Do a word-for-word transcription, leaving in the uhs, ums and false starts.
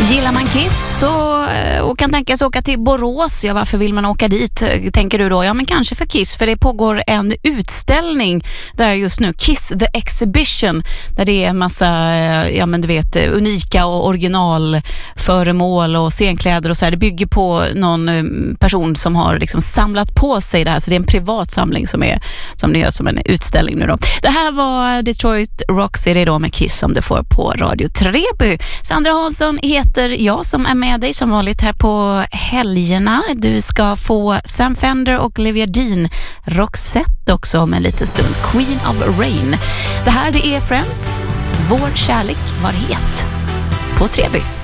Gillar man Kiss så, och kan tänka sig åka till Borås, ja, varför vill man åka dit, tänker du då? Ja, men kanske för Kiss, för det pågår en utställning där just nu, Kiss the Exhibition, där det är en massa, ja men du vet, unika och originalföremål och scenkläder och så här. Det bygger på någon person som har liksom samlat på sig det här, så det är en privat samling som är som det gör som en utställning nu då. Det här var Detroit Rock City då med Kiss som du får på Radio Treby. Sandra Hansson heter jag som är med dig som vanligt här på helgerna. Du ska få Sam Fender och Olivia Dean Roxette också om en liten stund. Queen of Rain. Det här det är Friends. Vår kärlek var het på Treby.